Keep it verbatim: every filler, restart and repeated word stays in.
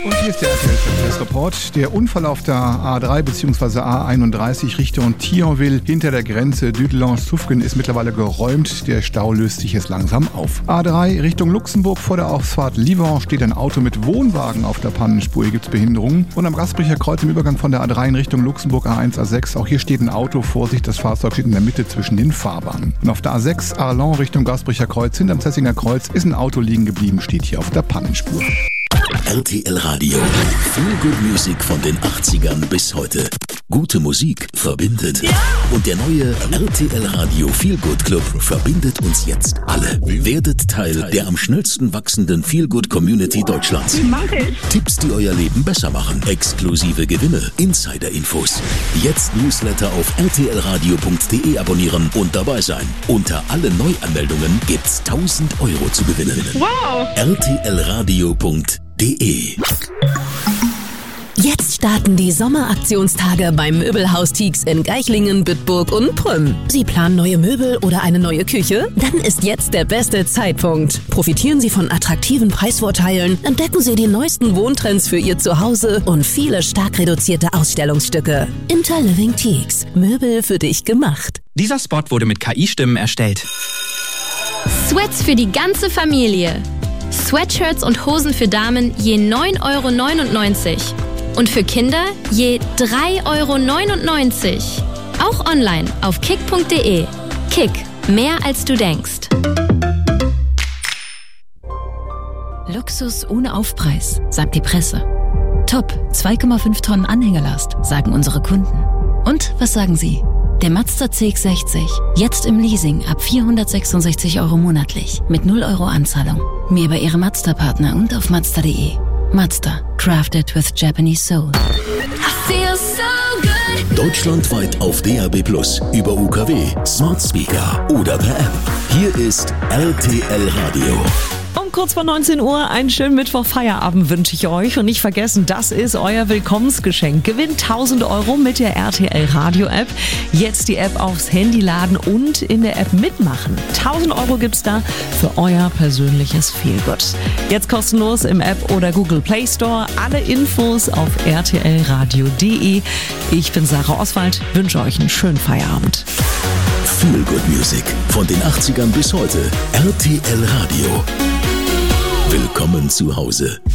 Und hier ist der R T L-Verkehrsreport. Der Unfall auf der A drei bzw. A einunddreißig Richtung Thionville hinter der Grenze Dudelange-Zufgen ist mittlerweile geräumt. Der Stau löst sich jetzt langsam auf. A drei Richtung Luxemburg vor der Ausfahrt Livon steht ein Auto mit Wohnwagen auf der Pannenspur. Hier gibt es Behinderungen. Und am Gasbricher Kreuz im Übergang von der A drei in Richtung Luxemburg A eins, A sechs. Auch hier steht ein Auto. Vorsicht, das Fahrzeug steht in der Mitte zwischen den Fahrbahnen. Und auf der A sechs Arlon Richtung Gasbricher Kreuz hinterm Zessinger Kreuz ist ein Auto liegen geblieben, steht hier auf der Pannenspur. R T L Radio. Feel Good Music von den achtzigern bis heute. Gute Musik verbindet. Ja! Und der neue R T L Radio Feel Good Club verbindet uns jetzt alle. Werdet Teil der am schnellsten wachsenden Feel Good Community Deutschlands. Tipps, die euer Leben besser machen. Exklusive Gewinne. Insider-Infos. Jetzt Newsletter auf r t l radio punkt d e abonnieren und dabei sein. Unter alle Neuanmeldungen gibt's tausend Euro zu gewinnen. Wow! r t l radio punkt d e. Jetzt starten die Sommeraktionstage beim Möbelhaus Tieks in Geichlingen, Bitburg und Prüm. Sie planen neue Möbel oder eine neue Küche? Dann ist jetzt der beste Zeitpunkt. Profitieren Sie von attraktiven Preisvorteilen, entdecken Sie die neuesten Wohntrends für Ihr Zuhause und viele stark reduzierte Ausstellungsstücke. Interliving Tieks. Möbel für dich gemacht. Dieser Spot wurde mit K I-Stimmen erstellt. Sweats für die ganze Familie. Sweatshirts und Hosen für Damen je neun Euro neunundneunzig. Und für Kinder je drei Euro neunundneunzig. Auch online auf kick punkt d e. Kick, mehr als du denkst. Luxus ohne Aufpreis, sagt die Presse. Top, zwei Komma fünf Tonnen Anhängerlast, sagen unsere Kunden. Und was sagen Sie? Der Mazda C X sechzig, jetzt im Leasing ab vierhundertsechsundsechzig Euro monatlich, mit null Euro Anzahlung. Mehr bei Ihrem Mazda-Partner und auf mazda punkt d e. Mazda, crafted with Japanese soul. Deutschlandweit auf D A B plus, über U K W, Smart Speaker oder per App. Hier ist R T L Radio. Um kurz vor neunzehn Uhr einen schönen Mittwoch-Feierabend wünsche ich euch. Und nicht vergessen, das ist euer Willkommensgeschenk. Gewinnt tausend Euro mit der R T L Radio-App. Jetzt die App aufs Handy laden und in der App mitmachen. tausend Euro gibt's da für euer persönliches Feelgood. Jetzt kostenlos im App oder Google Play Store. Alle Infos auf r t l radio punkt d e. Ich bin Sarah Oswald, wünsche euch einen schönen Feierabend. Feel Good Music von den achtzigern bis heute. R T L Radio. Willkommen zu Hause.